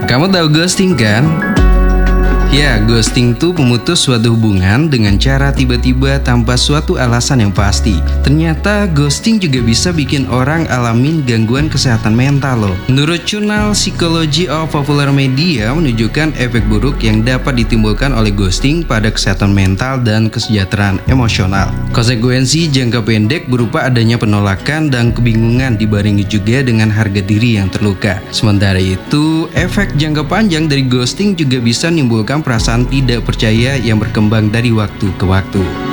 Kamu tahu ghosting kan? Ya, ghosting itu memutus suatu hubungan dengan cara tiba-tiba tanpa suatu alasan yang pasti. Ternyata ghosting juga bisa bikin orang alamin gangguan kesehatan mental loh. Menurut jurnal Psychology of Popular Media menunjukkan efek buruk yang dapat ditimbulkan oleh ghosting pada kesehatan mental dan kesejahteraan emosional. Konsekuensi jangka pendek berupa adanya penolakan dan kebingungan dibarengi juga dengan harga diri yang terluka. Sementara itu, efek jangka panjang dari ghosting juga bisa menimbulkan perasaan tidak percaya yang berkembang dari waktu ke waktu.